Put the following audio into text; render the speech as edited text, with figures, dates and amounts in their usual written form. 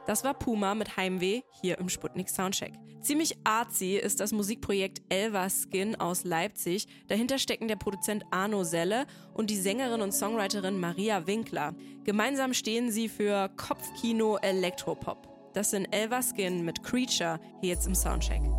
Das war Puma mit Heimweh hier im Sputnik Soundcheck. Ziemlich artsy ist das Musikprojekt Elverskin aus Leipzig. Dahinter stecken der Produzent Arno Selle und die Sängerin und Songwriterin Maria Winkler. Gemeinsam stehen sie für Kopfkino Elektropop. Das sind Elverskin mit Creature hier jetzt im Soundcheck.